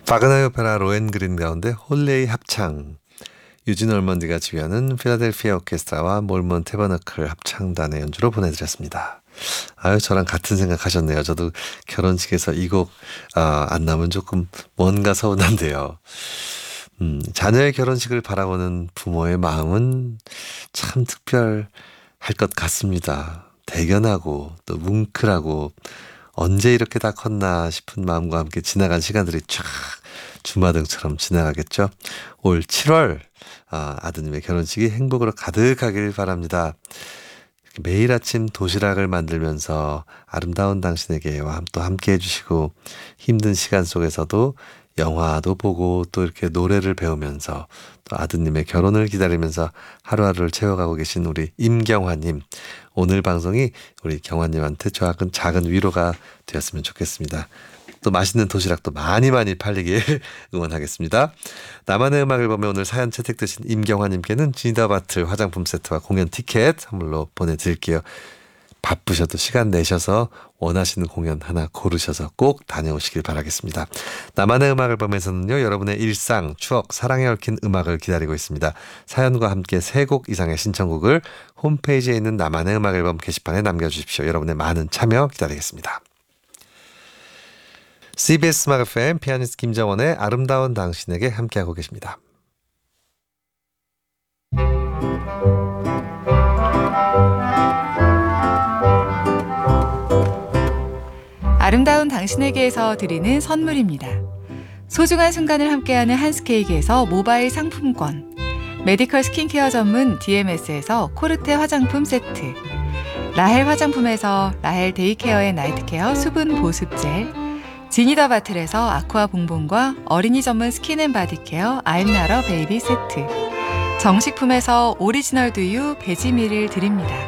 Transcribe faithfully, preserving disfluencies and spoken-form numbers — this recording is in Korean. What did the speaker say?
바그너의 오페라 로엔그린 가운데 홀레이 합창, 유진 얼먼디가 지휘하는 필라델피아 오케스트라와 몰몬 테버너클 합창단의 연주로 보내드렸습니다. 아유, 저랑 같은 생각하셨네요. 저도 결혼식에서 이 곡 아, 안 나오면 조금 뭔가 서운한데요. 음, 자녀의 결혼식을 바라보는 부모의 마음은 참 특별할 것 같습니다. 대견하고 또 뭉클하고 언제 이렇게 다 컸나 싶은 마음과 함께 지나간 시간들이 쫙 주마등처럼 지나가겠죠. 올 칠월 아, 아드님의 결혼식이 행복으로 가득하길 바랍니다. 매일 아침 도시락을 만들면서 아름다운 당신에게와 또 함께 해주시고 힘든 시간 속에서도 영화도 보고 또 이렇게 노래를 배우면서 또 아드님의 결혼을 기다리면서 하루하루를 채워가고 계신 우리 임경화님, 오늘 방송이 우리 경화님한테 작은 작은 위로가 되었으면 좋겠습니다. 또 맛있는 도시락도 많이 많이 팔리길 응원하겠습니다. 나만의 음악 앨범에 오늘 사연 채택되신 임경화님께는 지니더바틀 화장품 세트와 공연 티켓 선물로 보내드릴게요. 바쁘셔도 시간 내셔서 원하시는 공연 하나 고르셔서 꼭 다녀오시길 바라겠습니다. 나만의 음악 앨범에서는요, 여러분의 일상, 추억, 사랑에 얽힌 음악을 기다리고 있습니다. 사연과 함께 세 곡 이상의 신청곡을 홈페이지에 있는 나만의 음악 앨범 게시판에 남겨주십시오. 여러분의 많은 참여 기다리겠습니다. 씨비에스 음악 에프엠 피아니스트 김정원의 아름다운 당신에게 함께하고 계십니다. 아름다운 당신에게에서 드리는 선물입니다. 소중한 순간을 함께하는 한스케이크에서 모바일 상품권, 메디컬 스킨케어 전문 디엠에스에서 코르테 화장품 세트, 라헬 화장품에서 라헬 데이케어의 나이트케어 수분 보습 젤, 지니더 바틀에서 아쿠아 봉봉과 어린이 전문 스킨앤바디 케어 아임나러 베이비 세트, 정식품에서 오리지널 두유 베지밀을 드립니다.